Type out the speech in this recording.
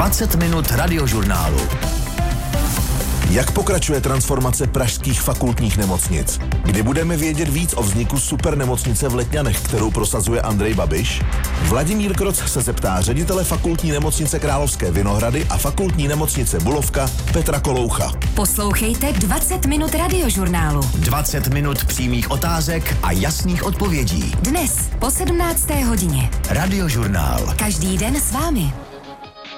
20 minut radiožurnálu. Jak pokračuje transformace pražských fakultních nemocnic? Kdy budeme vědět víc o vzniku supernemocnice v Letňanech, kterou prosazuje Andrej Babiš? Vladimír Kroc se zeptá ředitele fakultní nemocnice Královské Vinohrady a fakultní nemocnice Bulovka Petra Koloucha. Poslouchejte 20 minut radiožurnálu. 20 minut přímých otázek a jasných odpovědí. Dnes po 17. hodině. Radiožurnál. Každý den s vámi.